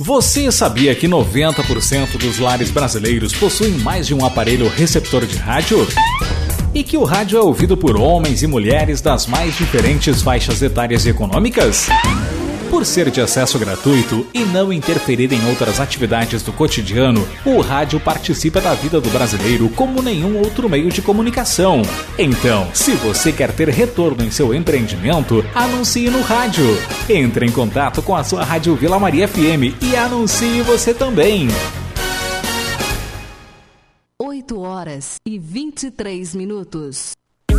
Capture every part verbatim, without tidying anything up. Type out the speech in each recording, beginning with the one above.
Você sabia que noventa por cento dos lares brasileiros possuem mais de um aparelho receptor de rádio? E que o rádio é ouvido por homens e mulheres das mais diferentes faixas etárias e econômicas? Por ser de acesso gratuito e não interferir em outras atividades do cotidiano, o rádio participa da vida do brasileiro como nenhum outro meio de comunicação. Então, se você quer ter retorno em seu empreendimento, anuncie no rádio. Entre em contato com a sua Rádio Vila Maria F M e anuncie você também. oito horas e vinte e três minutos.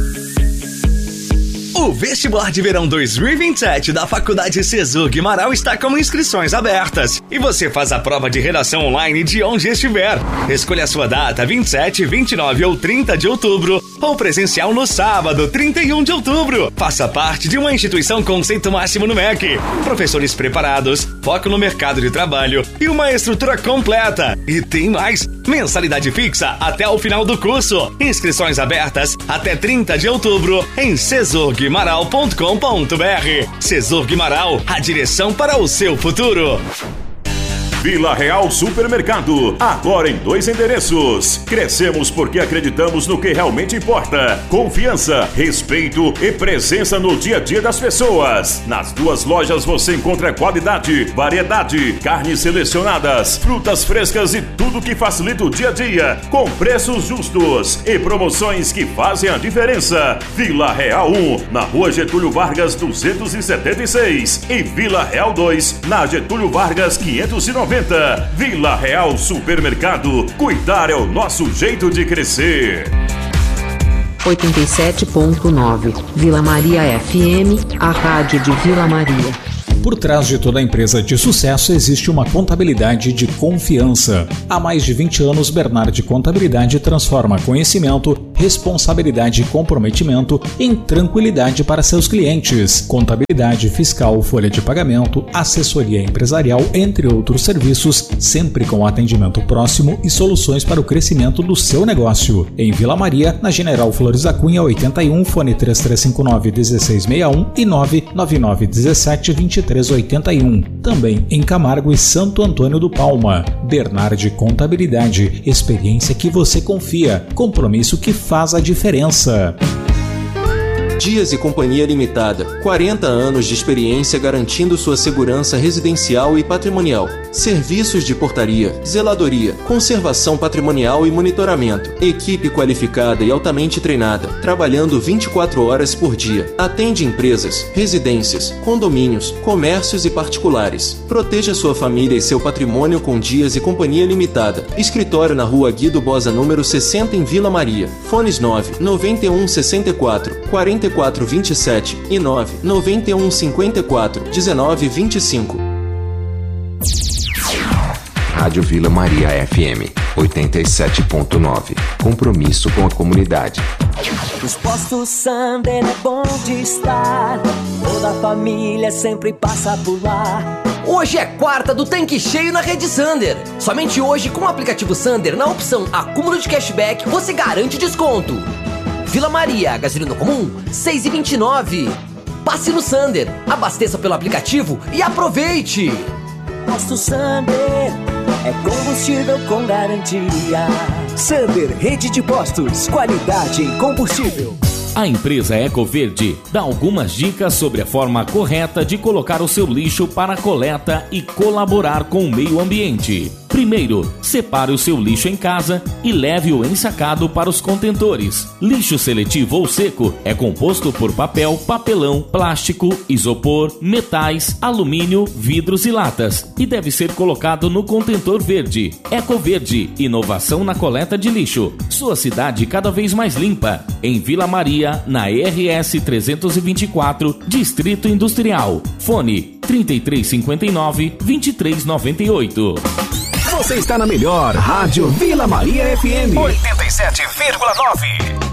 O vestibular de verão dois mil e vinte e sete da Faculdade Cesur Guimarães está com inscrições abertas. E você faz a prova de redação online de onde estiver. Escolha a sua data, vinte e sete, vinte e nove ou trinta de outubro. Ou presencial no sábado, trinta e um de outubro. Faça parte de uma instituição conceito máximo no M E C. Professores preparados, foco no mercado de trabalho e uma estrutura completa. E tem mais, mensalidade fixa até o final do curso. Inscrições abertas até trinta de outubro em cesur guimarães ponto com ponto b r. Cesur Guimarães, a direção para o seu futuro. Vila Real Supermercado, agora em dois endereços. Crescemos porque acreditamos no que realmente importa. Confiança, respeito e presença no dia a dia das pessoas. Nas duas lojas você encontra qualidade, variedade, carnes selecionadas, frutas frescas e tudo que facilita o dia a dia, com preços justos e promoções que fazem a diferença. Vila Real um, na Rua Getúlio Vargas duzentos e setenta e seis e Vila Real dois, na Getúlio Vargas quinhentos e noventa. Vila Real Supermercado. Cuidar é o nosso jeito de crescer. oitenta e sete ponto nove Vila Maria F M, a rádio de Vila Maria. Por trás de toda empresa de sucesso existe uma contabilidade de confiança. Há mais de vinte anos, Bernardi Contabilidade transforma conhecimento, responsabilidade e comprometimento em tranquilidade para seus clientes. Contabilidade fiscal, folha de pagamento, assessoria empresarial, entre outros serviços, sempre com atendimento próximo e soluções para o crescimento do seu negócio. Em Vila Maria, na General Flores da Cunha oitenta e um, fone três três cinco nove, um seis seis um e nove nove nove um sete, dois três oito um. Também em Camargo e Santo Antônio do Palma. Bernardi Contabilidade, experiência que você confia, compromisso que faz a diferença. Dias e Companhia Limitada, quarenta anos de experiência garantindo sua segurança residencial e patrimonial. Serviços de portaria, zeladoria, conservação patrimonial e monitoramento. Equipe qualificada e altamente treinada, trabalhando vinte e quatro horas por dia. Atende empresas, residências, condomínios, comércios e particulares. Proteja sua família e seu patrimônio com Dias e Companhia Limitada. Escritório na Rua Guido Bosa, número sessenta, em Vila Maria. Fones nove nove um seis quatro, quatro quatro vinte e sete e nove nove um cinco quatro, um nove vinte e cinco. Rádio Vila Maria F M oitenta e sete ponto nove. Compromisso com a comunidade. Os postos Sander é bom de estar. Toda a família sempre passa por lá. Hoje é quarta do tanque cheio na rede Sander. Somente hoje, com o aplicativo Sander, na opção acúmulo de cashback, você garante desconto. Vila Maria, gasolina comum, seis e vinte e nove. Passe no Sander, abasteça pelo aplicativo e aproveite. Posto Sander é combustível com garantia. Sander, rede de postos, qualidade em combustível. A empresa Ecoverde dá algumas dicas sobre a forma correta de colocar o seu lixo para coleta e colaborar com o meio ambiente. Primeiro, separe o seu lixo em casa e leve-o ensacado para os contentores. Lixo seletivo ou seco é composto por papel, papelão, plástico, isopor, metais, alumínio, vidros e latas e deve ser colocado no contentor verde. Ecoverde, inovação na coleta de lixo. Sua cidade cada vez mais limpa. Em Vila Maria, na R S trezentos e vinte e quatro, Distrito Industrial. Fone trinta e três cinquenta e nove, vinte e três noventa e oito. Você está na melhor Rádio Vila Maria F M oitenta e sete vírgula nove.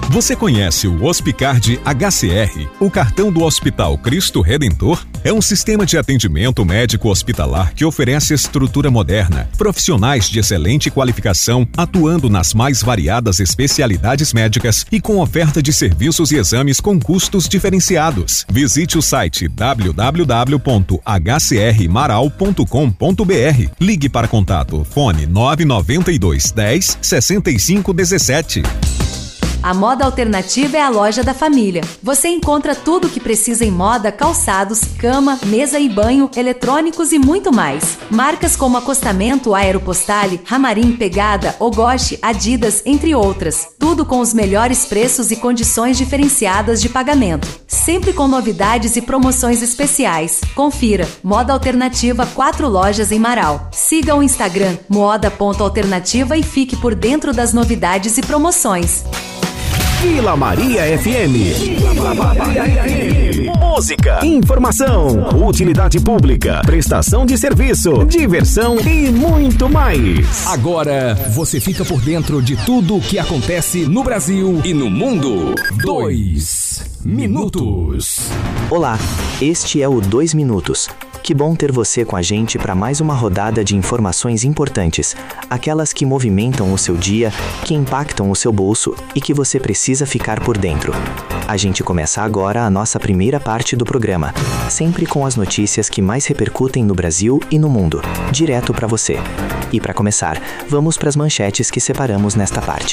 Você conhece o Hospicard H C R, o cartão do Hospital Cristo Redentor? É um sistema de atendimento médico hospitalar que oferece estrutura moderna, profissionais de excelente qualificação atuando nas mais variadas especialidades médicas e com oferta de serviços e exames com custos diferenciados. Visite o site w w w ponto h c r maral ponto com ponto b r. Ligue para contato fone nove nove dois dez sessenta e cinco dezessete. A Moda Alternativa é a loja da família. Você encontra tudo o que precisa em moda, calçados, cama, mesa e banho, eletrônicos e muito mais. Marcas como Acostamento, Aeropostale, Ramarim, Pegada, Ogoshi, Adidas, entre outras. Tudo com os melhores preços e condições diferenciadas de pagamento. Sempre com novidades e promoções especiais. Confira. Moda Alternativa, quatro lojas em Marau. Siga o Instagram moda ponto alternativa e fique por dentro das novidades e promoções. Vila Maria F M. Vila Maria F M. Música, informação, utilidade pública, prestação de serviço, diversão e muito mais. Agora você fica por dentro de tudo o que acontece no Brasil e no mundo. Dois minutos. Olá, este é o Dois Minutos. Que bom ter você com a gente para mais uma rodada de informações importantes, aquelas que movimentam o seu dia, que impactam o seu bolso e que você precisa ficar por dentro. A gente começa agora a nossa primeira parte do programa, sempre com as notícias que mais repercutem no Brasil e no mundo, direto para você. E para começar, vamos para as manchetes que separamos nesta parte.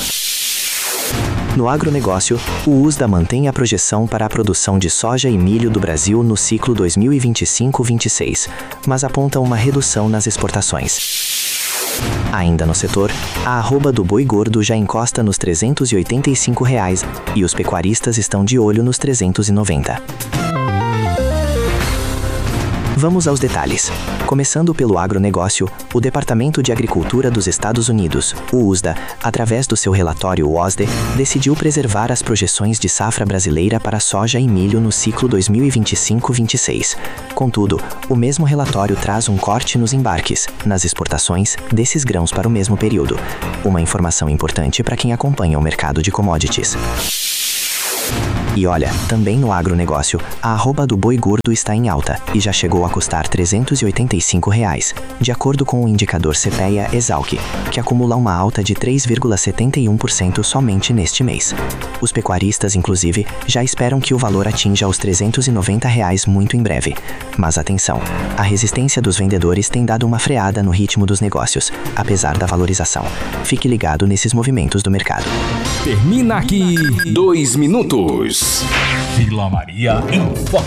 No agronegócio, o U S D A mantém a projeção para a produção de soja e milho do Brasil no ciclo dois mil e vinte e cinco vinte e seis, mas aponta uma redução nas exportações. Ainda no setor, a arroba do boi gordo já encosta nos trezentos e oitenta e cinco reais e os pecuaristas estão de olho nos trezentos e noventa. Vamos aos detalhes. Começando pelo agronegócio, o Departamento de Agricultura dos Estados Unidos, o U S D A, através do seu relatório W O S D E, decidiu preservar as projeções de safra brasileira para soja e milho no ciclo dois mil e vinte e cinco vinte e seis. Contudo, o mesmo relatório traz um corte nos embarques, nas exportações, desses grãos para o mesmo período. Uma informação importante para quem acompanha o mercado de commodities. E olha, também no agronegócio, a arroba do boi gordo está em alta e já chegou a custar trezentos e oitenta e cinco reais, de acordo com o indicador CPEA-Exalc, que acumula uma alta de três vírgula setenta e um por cento somente neste mês. Os pecuaristas, inclusive, já esperam que o valor atinja os trezentos e noventa reais muito em breve. Mas atenção, a resistência dos vendedores tem dado uma freada no ritmo dos negócios, apesar da valorização. Fique ligado nesses movimentos do mercado. Termina aqui Dois Minutos. Vila Maria em Foco.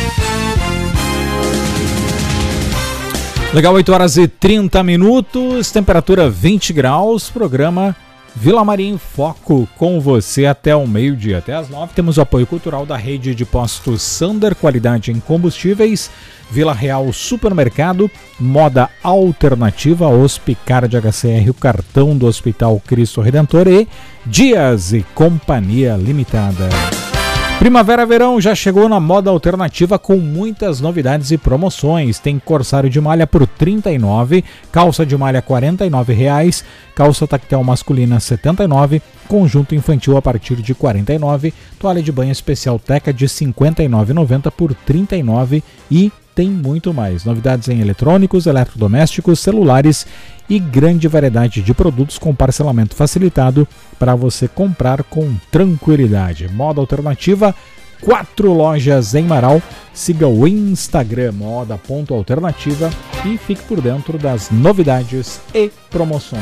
Legal, oito horas e trinta minutos, temperatura vinte graus, programa Vila Maria em Foco com você até o meio-dia. Até às nove temos o apoio cultural da rede de postos Sander, qualidade em combustíveis, Vila Real Supermercado, Moda Alternativa, Hospicard H C R, o cartão do Hospital Cristo Redentor e Dias e Companhia Limitada. Primavera-verão já chegou na Moda Alternativa com muitas novidades e promoções. Tem corsário de malha por trinta e nove reais, calça de malha quarenta e nove reais, calça tactel masculina setenta e nove reais, conjunto infantil a partir de quarenta e nove reais, toalha de banho especial Teca de cinquenta e nove reais e noventa centavos por trinta e nove reais e tem muito mais. Novidades em eletrônicos, eletrodomésticos, celulares e grande variedade de produtos com parcelamento facilitado para você comprar com tranquilidade. Moda Alternativa, quatro lojas em Marau. Siga o Instagram moda ponto alternativa e fique por dentro das novidades e promoções.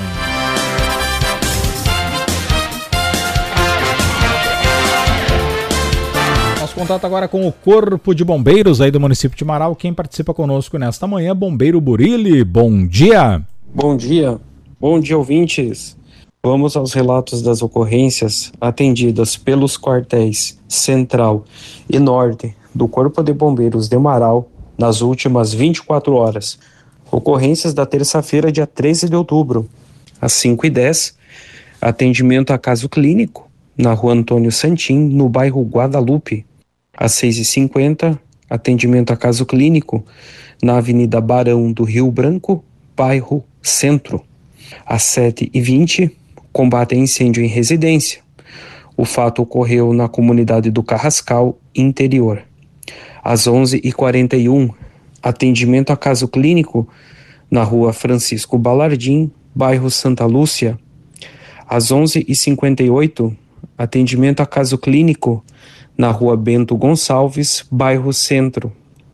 Contato agora com o Corpo de Bombeiros aí do município de Marau. Quem participa conosco nesta manhã, Bombeiro Burilli. Bom dia. Bom dia. Bom dia, ouvintes. Vamos aos relatos das ocorrências atendidas pelos quartéis Central e Norte do Corpo de Bombeiros de Marau nas últimas vinte e quatro horas. Ocorrências da terça-feira, dia treze de outubro, às cinco e dez, atendimento a caso clínico na rua Antônio Santim, no bairro Guadalupe. Às seis e cinquenta, atendimento a caso clínico na Avenida Barão do Rio Branco, bairro Centro. Às sete e vinte, combate a incêndio em residência. O fato ocorreu na comunidade do Carrascal, interior. Às onze e quarenta e um, atendimento a caso clínico na rua Francisco Balardim, bairro Santa Lúcia. Às onze e cinquenta e oito, atendimento a caso clínico na rua Bento Gonçalves, bairro Centro.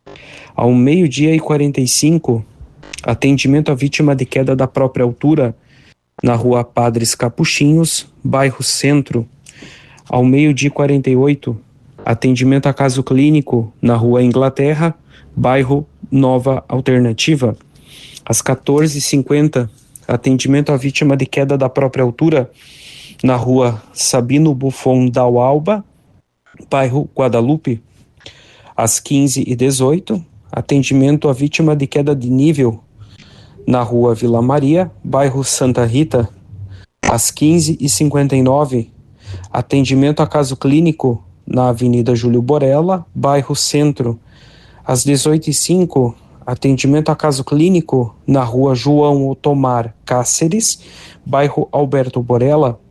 Ao meio-dia e quarenta e cinco, atendimento à vítima de queda da própria altura na rua Padres Capuchinhos, bairro Centro. Ao meio-dia e quarenta e oito, atendimento a caso clínico na rua Inglaterra, bairro Nova Alternativa. Às quatorze e cinquenta, atendimento à vítima de queda da própria altura na rua Sabino Buffon da Alba, bairro Guadalupe. Às quinze e dezoito, atendimento à vítima de queda de nível na rua Vila Maria, bairro Santa Rita. Às quinze e cinquenta e nove, atendimento a caso clínico na Avenida Júlio Borella, bairro Centro. Às dezoito e cinco, atendimento a caso clínico na rua João Otomar Cáceres, bairro Alberto Borella.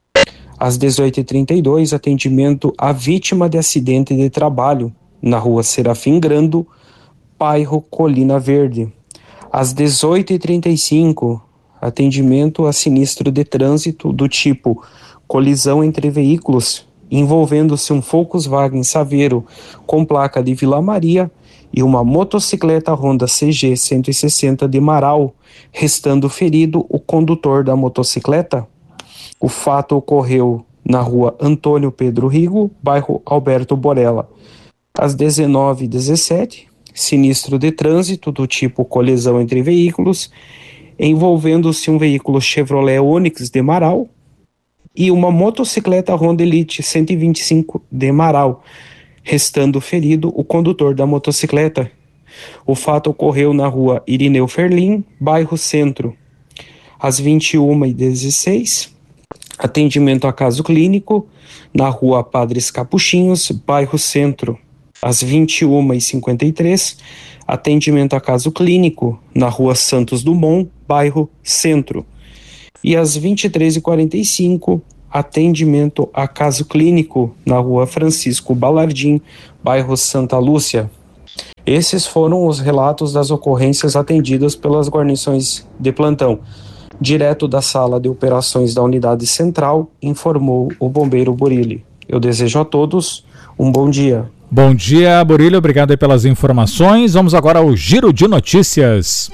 Às dezoito e trinta e dois, atendimento à vítima de acidente de trabalho na rua Serafim Grando, bairro Colina Verde. Às dezoito e trinta e cinco, atendimento a sinistro de trânsito do tipo colisão entre veículos, envolvendo-se um Volkswagen Saveiro com placa de Vila Maria e uma motocicleta Honda C G cento e sessenta de Marau, restando ferido o condutor da motocicleta. O fato ocorreu na rua Antônio Pedro Rigo, bairro Alberto Borella. Às dezenove e dezessete, sinistro de trânsito do tipo colisão entre veículos, envolvendo-se um veículo Chevrolet Onix de Marau e uma motocicleta Honda Elite cento e vinte e cinco de Marau, restando ferido o condutor da motocicleta. O fato ocorreu na rua Irineu Ferlim, bairro Centro. Às vinte e uma e dezesseis, atendimento a caso clínico na rua Padres Capuchinhos, bairro Centro. Às vinte e uma e cinquenta e três, atendimento a caso clínico na rua Santos Dumont, bairro Centro. E às vinte e três e quarenta e cinco, atendimento a caso clínico na rua Francisco Balardim, bairro Santa Lúcia. Esses foram os relatos das ocorrências atendidas pelas guarnições de plantão. Direto da sala de operações da unidade central, informou o bombeiro Burilli. Eu desejo a todos um bom dia. Bom dia, Burilli, obrigado aí pelas informações. Vamos agora ao Giro de Notícias.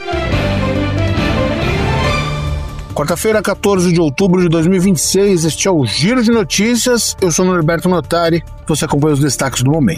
Quarta-feira, quatorze de outubro de dois mil e vinte e seis, este é o Giro de Notícias. Eu sou o Norberto Notari, você acompanha os destaques do momento.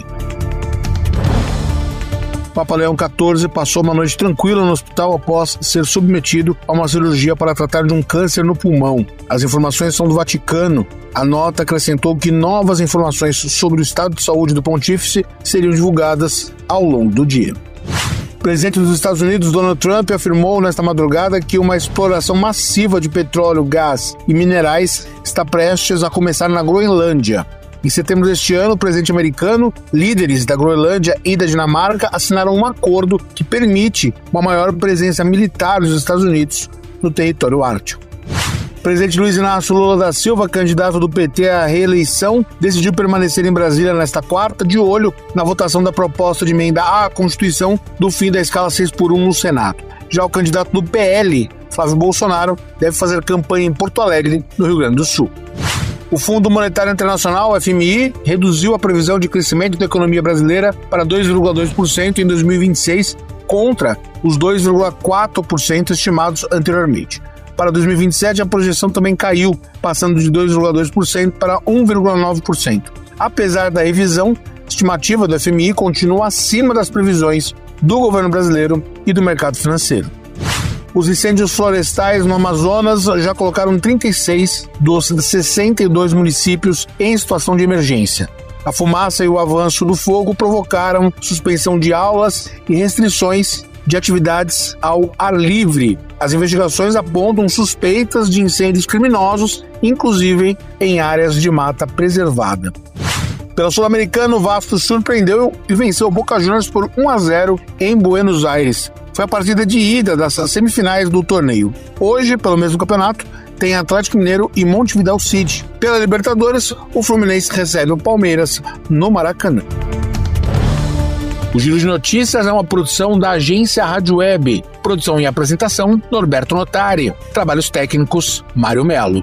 Papa Leão quatorze passou uma noite tranquila no hospital após ser submetido a uma cirurgia para tratar de um câncer no pulmão. As informações são do Vaticano. A nota acrescentou que novas informações sobre o estado de saúde do pontífice seriam divulgadas ao longo do dia. O presidente dos Estados Unidos, Donald Trump, afirmou nesta madrugada que uma exploração massiva de petróleo, gás e minerais está prestes a começar na Groenlândia. Em setembro deste ano, o presidente americano, líderes da Groenlândia e da Dinamarca assinaram um acordo que permite uma maior presença militar dos Estados Unidos no território ártico. O presidente Luiz Inácio Lula da Silva, candidato do P T à reeleição, decidiu permanecer em Brasília nesta quarta, de olho na votação da proposta de emenda à Constituição do fim da escala seis por um no Senado. Já o candidato do P L, Flávio Bolsonaro, deve fazer campanha em Porto Alegre, no Rio Grande do Sul. O Fundo Monetário Internacional, F M I, reduziu a previsão de crescimento da economia brasileira para dois vírgula dois por cento em dois mil e vinte e seis, contra os dois vírgula quatro por cento estimados anteriormente. Para dois mil e vinte e sete, a projeção também caiu, passando de dois vírgula dois por cento para um vírgula nove por cento. Apesar da revisão, a estimativa do F M I continua acima das previsões do governo brasileiro e do mercado financeiro. Os incêndios florestais no Amazonas já colocaram trinta e seis dos sessenta e dois municípios em situação de emergência. A fumaça e o avanço do fogo provocaram suspensão de aulas e restrições de atividades ao ar livre. As investigações apontam suspeitas de incêndios criminosos, inclusive em áreas de mata preservada. Pela Sul-Americana, o Vasco surpreendeu e venceu o Boca Juniors por um a zero em Buenos Aires. Foi a partida de ida das semifinais do torneio. Hoje, pelo mesmo campeonato, tem Atlético Mineiro e Montevidéu City. Pela Libertadores, o Fluminense recebe o Palmeiras no Maracanã. O Giro de Notícias é uma produção da agência Rádio Web. Produção e apresentação, Norberto Notari. Trabalhos técnicos, Mário Melo.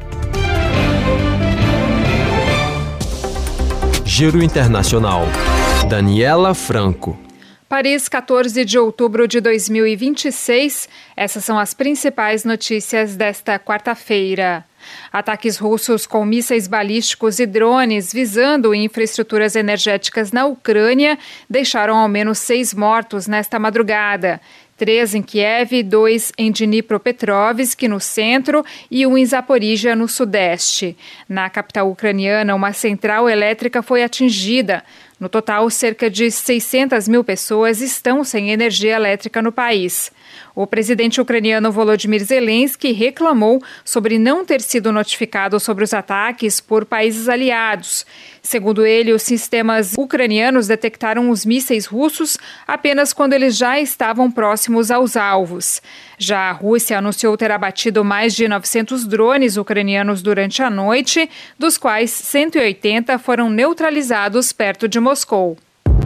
Giro Internacional. Daniela Franco. Paris, quatorze de outubro de dois mil e vinte e seis. Essas são as principais notícias desta quarta-feira. Ataques russos com mísseis balísticos e drones visando infraestruturas energéticas na Ucrânia deixaram ao menos seis mortos nesta madrugada. Três em Kiev, dois em Dnipropetrovsk, no centro, e um em Zaporizhia, no sudeste. Na capital ucraniana, uma central elétrica foi atingida. No total, cerca de seiscentas mil pessoas estão sem energia elétrica no país. O presidente ucraniano Volodymyr Zelensky reclamou sobre não ter sido notificado sobre os ataques por países aliados. Segundo ele, os sistemas ucranianos detectaram os mísseis russos apenas quando eles já estavam próximos aos alvos. Já a Rússia anunciou ter abatido mais de novecentos drones ucranianos durante a noite, dos quais cento e oitenta foram neutralizados perto de Moscou.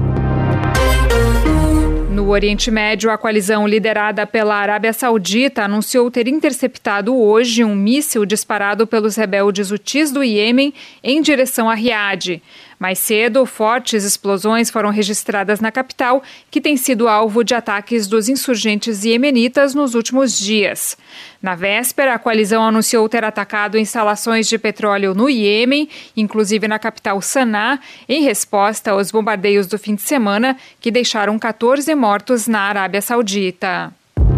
No Oriente Médio, a coalizão liderada pela Arábia Saudita anunciou ter interceptado hoje um míssil disparado pelos rebeldes hutis do Iêmen em direção a Riad. Mais cedo, fortes explosões foram registradas na capital, que tem sido alvo de ataques dos insurgentes iemenitas nos últimos dias. Na véspera, a coalizão anunciou ter atacado instalações de petróleo no Iêmen, inclusive na capital Sanaa, em resposta aos bombardeios do fim de semana, que deixaram quatorze mortos na Arábia Saudita.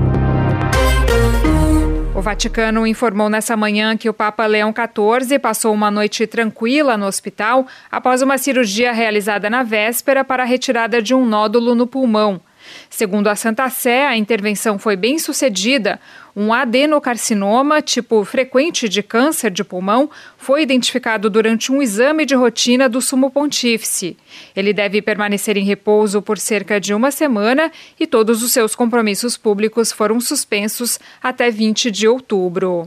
O Vaticano informou nessa manhã que o Papa Leão quatorze passou uma noite tranquila no hospital após uma cirurgia realizada na véspera para a retirada de um nódulo no pulmão. Segundo a Santa Sé, a intervenção foi bem sucedida. Um adenocarcinoma, tipo frequente de câncer de pulmão, foi identificado durante um exame de rotina do Sumo Pontífice. Ele deve permanecer em repouso por cerca de uma semana e todos os seus compromissos públicos foram suspensos até vinte de outubro.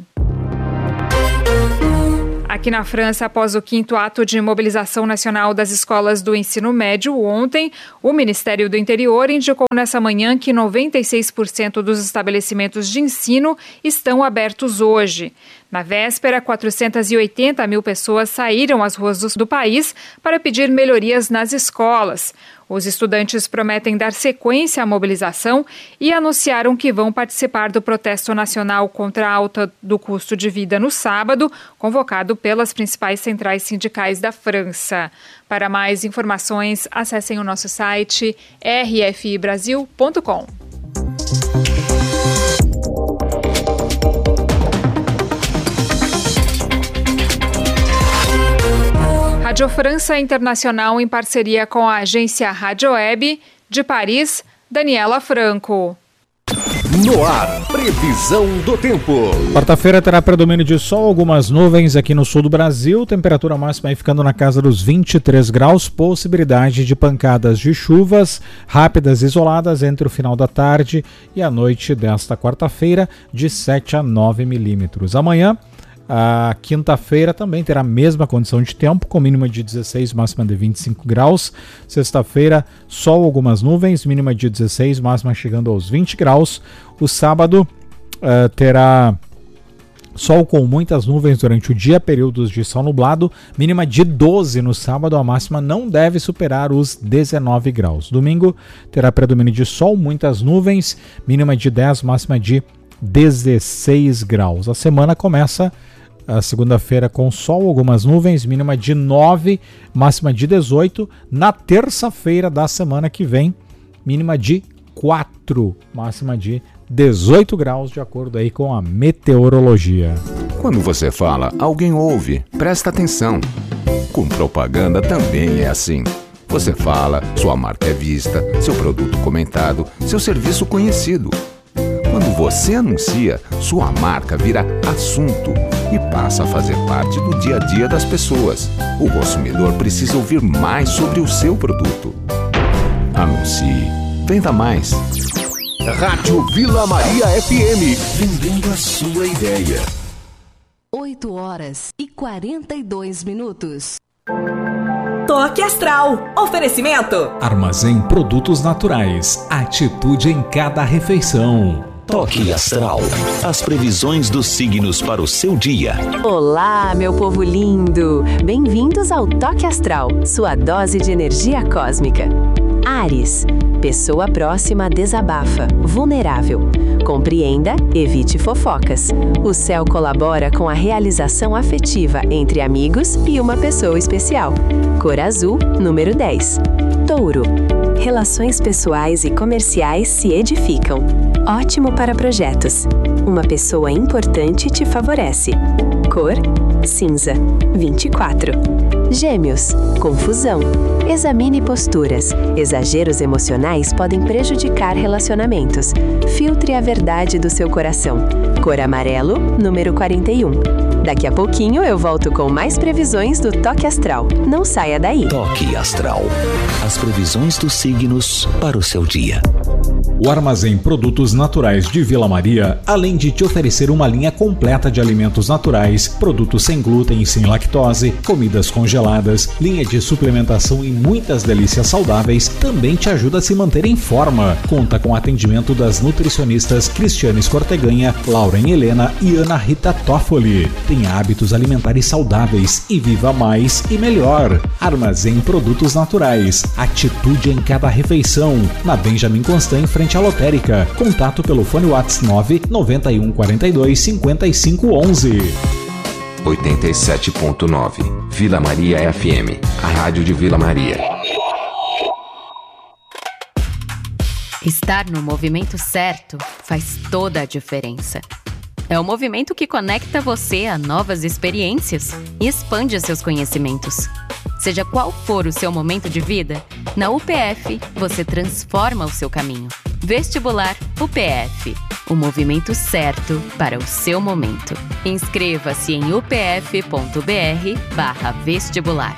Aqui na França, após o quinto ato de mobilização nacional das escolas do ensino médio ontem, o Ministério do Interior indicou nessa manhã que noventa e seis por cento dos estabelecimentos de ensino estão abertos hoje. Na véspera, quatrocentas e oitenta mil pessoas saíram às ruas do país para pedir melhorias nas escolas. Os estudantes prometem dar sequência à mobilização e anunciaram que vão participar do protesto nacional contra a alta do custo de vida no sábado, convocado pelas principais centrais sindicais da França. Para mais informações, acessem o nosso site r f i brasil ponto com. Rádio França Internacional, em parceria com a agência Rádio Web, de Paris, Daniela Franco. No ar, previsão do tempo. Quarta-feira terá predomínio de sol, algumas nuvens aqui no sul do Brasil, temperatura máxima aí ficando na casa dos vinte e três graus, possibilidade de pancadas de chuvas rápidas e isoladas entre o final da tarde e a noite desta quarta-feira, de sete a nove milímetros. Amanhã, a quinta-feira também terá a mesma condição de tempo, com mínima de dezesseis, máxima de vinte e cinco graus. Sexta-feira, sol, algumas nuvens, mínima de dezesseis, máxima chegando aos vinte graus. O sábado uh, terá sol com muitas nuvens durante o dia, períodos de sol nublado, mínima de doze no sábado, a máxima não deve superar os dezenove graus. Domingo terá predomínio de sol, muitas nuvens, mínima de dez, máxima de dezesseis graus. A semana começa a segunda-feira com sol, algumas nuvens, mínima de nove, máxima de dezoito. Na terça-feira da semana que vem, mínima de quatro, máxima de dezoito graus, de acordo aí com a meteorologia. Quando você fala, alguém ouve, presta atenção. Com propaganda também é assim. Você fala, sua marca é vista, seu produto comentado, seu serviço conhecido. Quando você anuncia, sua marca vira assunto e passa a fazer parte do dia a dia das pessoas. O consumidor precisa ouvir mais sobre o seu produto. Anuncie. Venda mais. Rádio Vila Maria F M. Vendendo a sua ideia. oito horas e quarenta e dois minutos. Toque Astral. Oferecimento. Armazém Produtos Naturais. Atitude em cada refeição. Toque Astral. As previsões dos signos para o seu dia. Olá, meu povo lindo. Bem-vindos ao Toque Astral, sua dose de energia cósmica. Áries. Pessoa próxima desabafa, vulnerável. Compreenda, evite fofocas. O céu colabora com a realização afetiva entre amigos e uma pessoa especial. Cor azul, número dez. Touro. Relações pessoais e comerciais se edificam. Ótimo para projetos. Uma pessoa importante te favorece. Cor cinza, vinte e quatro. Gêmeos. Confusão. Examine posturas. Exageros emocionais podem prejudicar relacionamentos. Filtre a verdade do seu coração. Cor amarelo, número quarenta e um. Daqui a pouquinho eu volto com mais previsões do Toque Astral. Não saia daí. Toque Astral. As previsões dos signos para o seu dia. O Armazém Produtos Naturais de Vila Maria, além de te oferecer uma linha completa de alimentos naturais, produtos sem glúten e sem lactose, comidas congeladas, linha de suplementação e muitas delícias saudáveis, também te ajuda a se manter em forma. Conta com atendimento das nutricionistas Cristiane Escorteganha, Lauren Helena e Ana Rita Toffoli. Tenha hábitos alimentares saudáveis e viva mais e melhor. Armazém Produtos Naturais. Atitude em cada refeição. Na Benjamin Constant, em frente à lotérica. Contato pelo fone WhatsApp nove nove um quatro dois cinco cinco um um. oitenta e sete ponto nove Vila Maria F M, a rádio de Vila Maria. Estar no movimento certo faz toda a diferença. É o movimento que conecta você a novas experiências e expande seus conhecimentos. Seja qual for o seu momento de vida, na U P F você transforma o seu caminho. Vestibular U P F. O movimento certo para o seu momento. Inscreva-se em upf.br barra vestibular.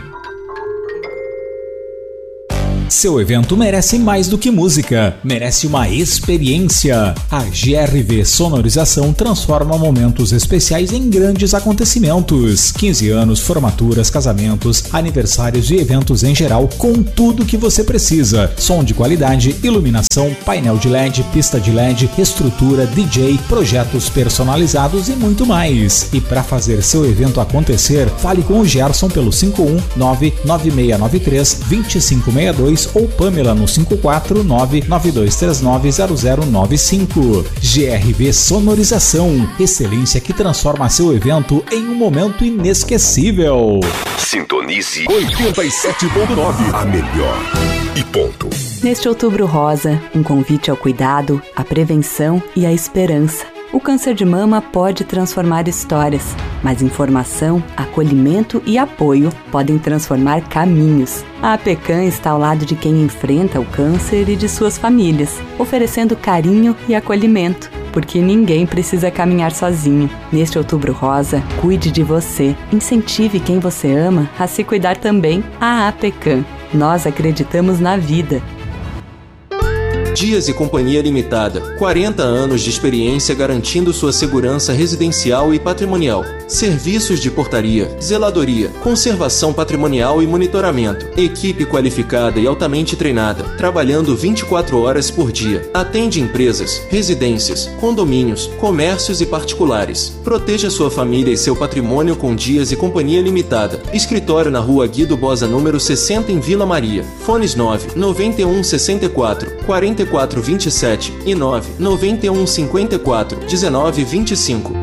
Seu evento merece mais do que música, merece uma experiência. A G R V Sonorização transforma momentos especiais em grandes acontecimentos. quinze anos, formaturas, casamentos, aniversários e eventos em geral, com tudo que você precisa. Som de qualidade, iluminação, painel de L E D, pista de L E D, estrutura, D J, projetos personalizados e muito mais. E para fazer seu evento acontecer, fale com o Gerson pelo cinco um nove nove seis nove três dois cinco seis dois ou Pamela no cinco quatro nove nove dois três nove zero zero nove cinco. G R V Sonorização, excelência que transforma seu evento em um momento inesquecível. Sintonize oitenta e sete ponto nove, a melhor e ponto. Neste Outubro Rosa, um convite ao cuidado, à prevenção e à esperança. O câncer de mama pode transformar histórias, mas informação, acolhimento e apoio podem transformar caminhos. A APECAM está ao lado de quem enfrenta o câncer e de suas famílias, oferecendo carinho e acolhimento, porque ninguém precisa caminhar sozinho. Neste Outubro Rosa, cuide de você, incentive quem você ama a se cuidar também. A APECAM. Nós acreditamos na vida. Dias e Companhia Limitada. quarenta anos de experiência garantindo sua segurança residencial e patrimonial. Serviços de portaria, zeladoria, conservação patrimonial e monitoramento. Equipe qualificada e altamente treinada, trabalhando vinte e quatro horas por dia. Atende empresas, residências, condomínios, comércios e particulares. Proteja sua família e seu patrimônio com Dias e Companhia Limitada. Escritório na Rua Guido Bosa, número sessenta, em Vila Maria. Fones nove nove um seis quatro quarenta e quatro vinte e sete e nove nove um cinquenta e quatro dezenove vinte e cinco.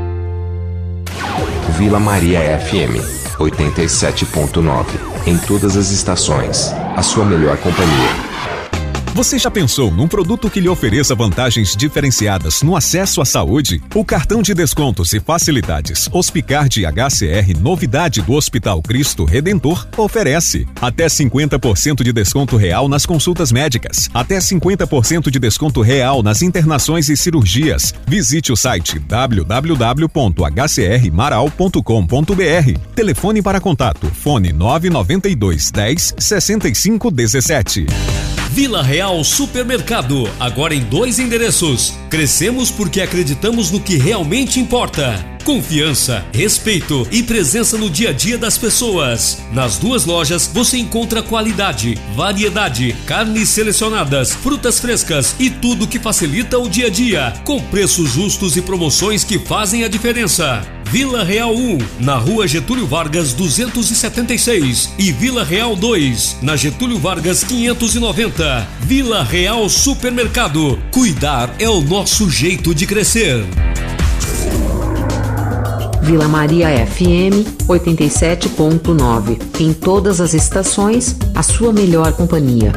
Vila Maria F M, oitenta e sete ponto nove. Em todas as estações, a sua melhor companhia. Você já pensou num produto que lhe ofereça vantagens diferenciadas no acesso à saúde? O cartão de descontos e facilidades Hospicard H C R, novidade do Hospital Cristo Redentor, oferece até cinquenta por cento de desconto real nas consultas médicas, até cinquenta por cento de desconto real nas internações e cirurgias. Visite o site w w w ponto h c r maral ponto com ponto b r. Telefone para contato, fone nove nove dois dez sessenta e cinco dezessete. Vila Real Supermercado, agora em dois endereços. Crescemos porque acreditamos no que realmente importa. Confiança, respeito e presença no dia a dia das pessoas. Nas duas lojas você encontra qualidade, variedade, carnes selecionadas, frutas frescas e tudo que facilita o dia a dia, com preços justos e promoções que fazem a diferença. Vila Real um, na Rua Getúlio Vargas duzentos e setenta e seis e Vila Real dois, na Getúlio Vargas quinhentos e noventa. Vila Real Supermercado. Cuidar é o nosso jeito de crescer. Vila Maria F M oitenta e sete ponto nove. Em todas as estações, a sua melhor companhia.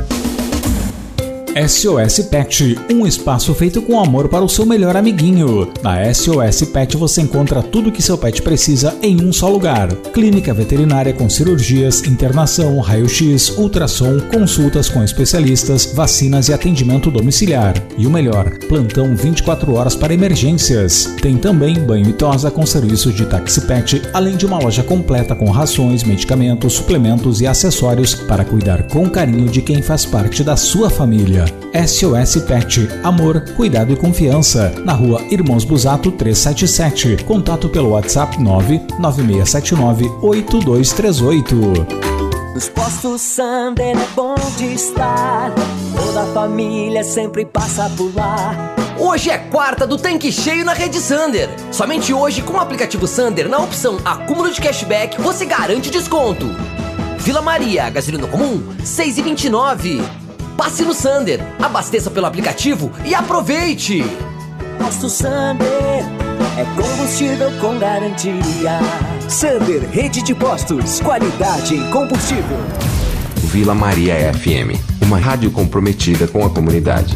S O S Pet, um espaço feito com amor para o seu melhor amiguinho. Na S O S Pet você encontra tudo que seu pet precisa em um só lugar. Clínica veterinária com cirurgias, internação, raio-x, ultrassom, consultas com especialistas, vacinas e atendimento domiciliar. E o melhor, plantão vinte e quatro horas para emergências. Tem também banho e tosa com serviço de táxi pet, além de uma loja completa com rações, medicamentos, suplementos e acessórios para cuidar com carinho de quem faz parte da sua família. S O S Pet, amor, cuidado e confiança. Na Rua Irmãos Busato trezentos e setenta e sete. Contato pelo WhatsApp nove nove seis sete nove oito dois três oito. Nos postos Sander é bom de estar. Toda a família sempre passa por lá. Hoje é quarta do tanque cheio na rede Sander. Somente hoje, com o aplicativo Sander, na opção acúmulo de cashback, você garante desconto. Vila Maria, gasolina comum, seis reais e vinte e nove centavos. Passe no Sander, abasteça pelo aplicativo e aproveite! Posto Sander é combustível com garantia. Sander, rede de postos, qualidade em combustível. Vila Maria F M, uma rádio comprometida com a comunidade.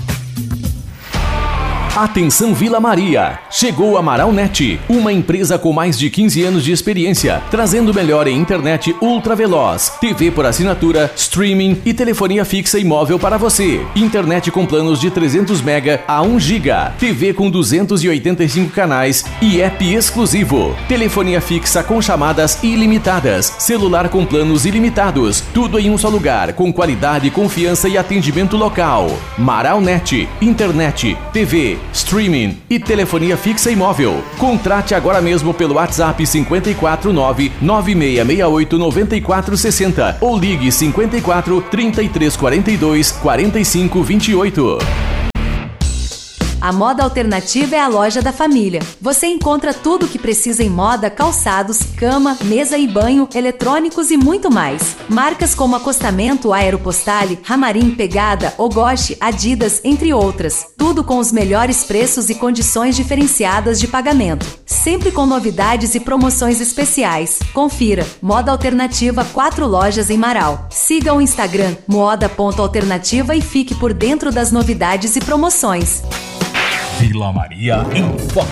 Atenção Vila Maria! Chegou a Maralnet, uma empresa com mais de quinze anos de experiência, trazendo o melhor em internet ultra veloz, T V por assinatura, streaming e telefonia fixa e móvel para você. Internet com planos de trezentos mega a um giga, T V com duzentos e oitenta e cinco canais e app exclusivo. Telefonia fixa com chamadas ilimitadas, celular com planos ilimitados, tudo em um só lugar, com qualidade, confiança e atendimento local. Maralnet, internet, T V, streaming e telefonia fixa e móvel. Contrate agora mesmo pelo WhatsApp cinco quatro nove nove seis seis oito nove quatro seis zero ou ligue cinco quatro, trinta e três quarenta e dois, quarenta e cinco vinte e oito. A Moda Alternativa é a loja da família. Você encontra tudo o que precisa em moda, calçados, cama, mesa e banho, eletrônicos e muito mais. Marcas como Acostamento, Aeropostale, Ramarim, Pegada, Ogoshi, Adidas, entre outras. Tudo com os melhores preços e condições diferenciadas de pagamento. Sempre com novidades e promoções especiais. Confira. Moda Alternativa, quatro lojas em Marau. Siga o Instagram moda ponto alternativa e fique por dentro das novidades e promoções. Vila Maria em Foco.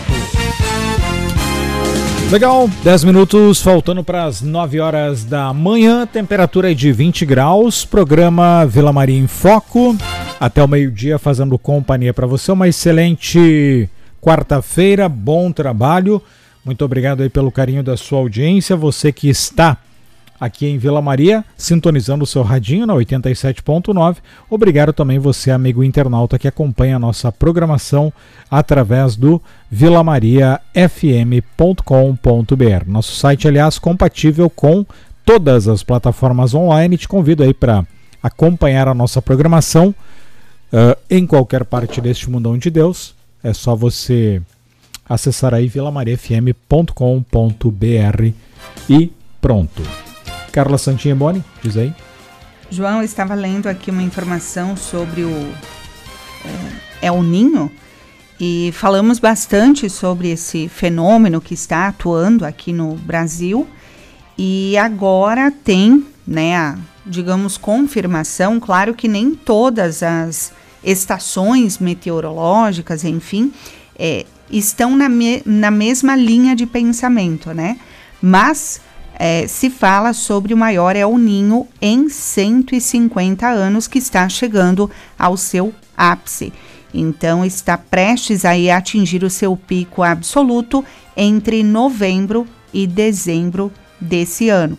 Legal, dez minutos faltando para as nove horas da manhã, temperatura é de vinte graus, programa Vila Maria em Foco, até o meio-dia fazendo companhia para você, uma excelente quarta-feira, bom trabalho, muito obrigado aí pelo carinho da sua audiência, você que está aqui em Vila Maria, sintonizando o seu radinho na oitenta e sete ponto nove. Obrigado também você, amigo internauta, que acompanha a nossa programação através do vila maria f m ponto com ponto b r. Nosso site, aliás, compatível com todas as plataformas online. Te convido aí para acompanhar a nossa programação uh, em qualquer parte deste mundão de Deus. É só você acessar aí vila maria f m ponto com ponto b r e pronto. Carla Santinha Boni, diz aí. João, eu estava lendo aqui uma informação sobre o é, El Ninho e falamos bastante sobre esse fenômeno que está atuando aqui no Brasil e agora tem, né, a, digamos, confirmação, claro que nem todas as estações meteorológicas, enfim, é, estão na, me, na mesma linha de pensamento, né, mas É, se fala sobre o maior El Ninho em cento e cinquenta anos que está chegando ao seu ápice. Então está prestes aí a atingir o seu pico absoluto entre novembro e dezembro desse ano.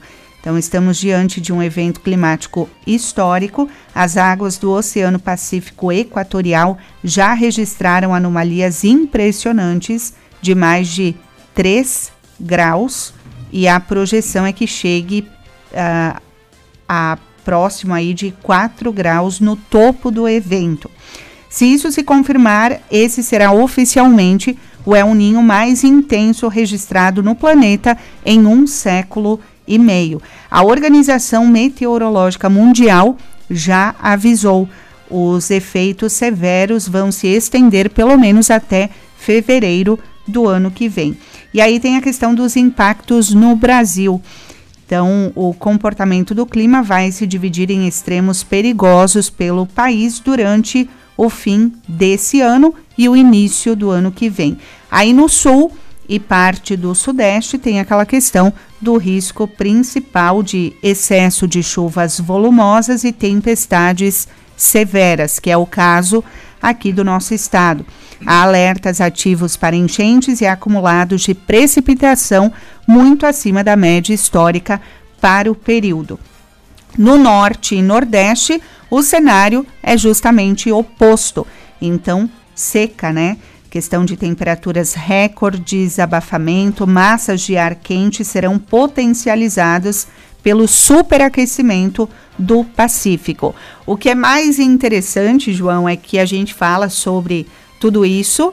Então, estamos diante de um evento climático histórico. As águas do Oceano Pacífico Equatorial já registraram anomalias impressionantes de mais de três graus e a projeção é que chegue uh, a próximo aí de quatro graus no topo do evento. Se isso se confirmar, esse será oficialmente o El Niño mais intenso registrado no planeta em um século e meio. A Organização Meteorológica Mundial já avisou, os efeitos severos vão se estender pelo menos até fevereiro do ano que vem. E aí tem a questão dos impactos no Brasil. Então, o comportamento do clima vai se dividir em extremos perigosos pelo país durante o fim desse ano e o início do ano que vem. Aí no sul e parte do sudeste tem aquela questão do risco principal de excesso de chuvas volumosas e tempestades severas, que é o caso aqui do nosso estado. Há alertas ativos para enchentes e acumulados de precipitação muito acima da média histórica para o período. No norte e nordeste, o cenário é justamente oposto. Então, seca, né? Questão de temperaturas recordes, abafamento, massas de ar quente serão potencializados pelo superaquecimento do Pacífico. O que é mais interessante, João, é que a gente fala sobre tudo isso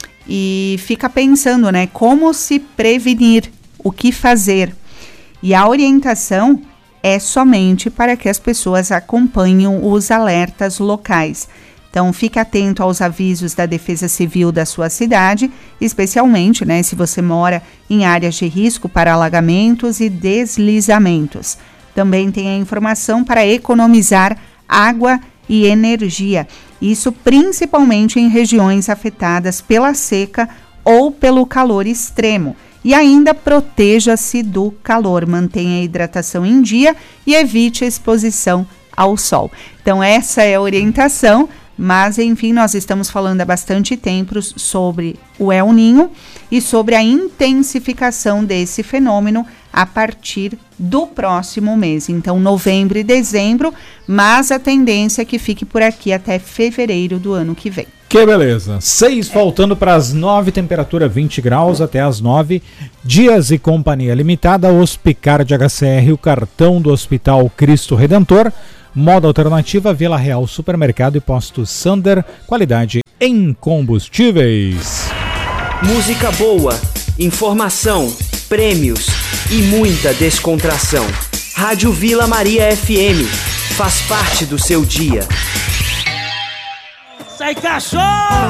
e fica pensando, né? Como se prevenir, o que fazer. E a orientação é somente para que as pessoas acompanhem os alertas locais. Então, fique atento aos avisos da Defesa Civil da sua cidade, especialmente, né, se você mora em áreas de risco para alagamentos e deslizamentos. Também tem a informação para economizar água e energia. Isso principalmente em regiões afetadas pela seca ou pelo calor extremo. E ainda proteja-se do calor, mantenha a hidratação em dia e evite a exposição ao sol. Então, essa é a orientação. Mas, enfim, nós estamos falando há bastante tempo sobre o El Niño e sobre a intensificação desse fenômeno a partir do próximo mês. Então, novembro e dezembro, mas a tendência é que fique por aqui até fevereiro do ano que vem. Que beleza. Seis faltando para as nove, temperatura vinte graus até as nove. Dias e Companhia Limitada, Hospicard H C R, o cartão do Hospital Cristo Redentor. Moda Alternativa, Vila Real Supermercado e Posto Sander, qualidade em combustíveis. Música boa, informação, prêmios e muita descontração. Rádio Vila Maria F M, faz parte do seu dia. Sai cachorro!